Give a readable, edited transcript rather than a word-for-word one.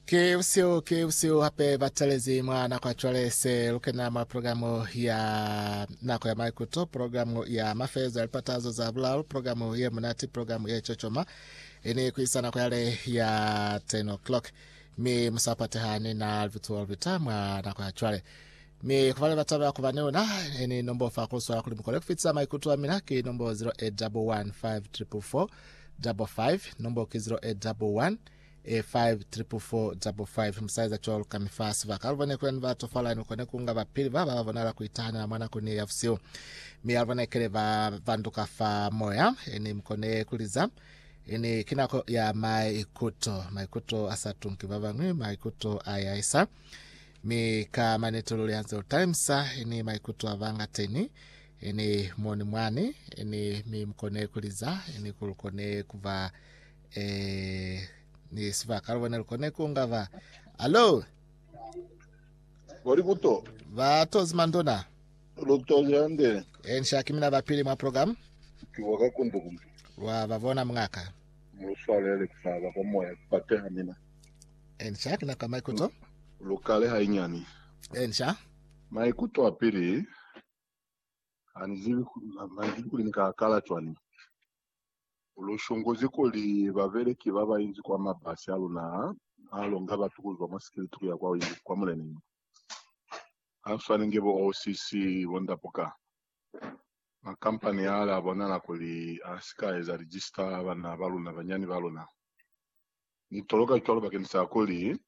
KFCO hape batalezi mwana kwa chwalese lukena ma programu ya nako ya maikuto programu ya mafezo alipatazo za bulao programu ya munati programu ya chochoma ini kuisana kwa yale ya 10 o'clock mi musapate hani na vitu albita mwana kwa chwale mi kufale bataba kuvaneo na ini nombo fakoso wa kulimukole kufitsa maikuto wa minaki nombo 0811544455 nombo ki 0811 54455 msaiza cholo kamifasi vakalvone kwen vato fala nukone kunga vapili vava vonala kuitana mwana kuni yafsio mi alvone kele vanduka fa moya ini mkone kuliza ini kinako ya maikuto asatunki vava ngui maikuto ayaisa mi ka manitolo lianzo timesa ini maikuto avanga teni ini mwoni mwani ini mi mkone kuliza ini kulukone kuva ni siva kalvone lukone kunga va alo Gori kuto vato zimandona Dr. Yande shakimina vapili mwa program kiwaka kundugu wa vavona mngaka muswale ele kusaba kwa moya pate hamina shakina kama maikuto lokale hainyani sha maikuto apiri anzili kulinika kala twani ulushongozi kuli bavereki babayinzi kwa mabasi aluna alonga batukuzwa masikilitu ya kwa mulene afane ngebo OCC wondapoka makampani ala abonana kuli asika eza register abana baluna banyani baluna nitoloka kyolo bakenisa kuli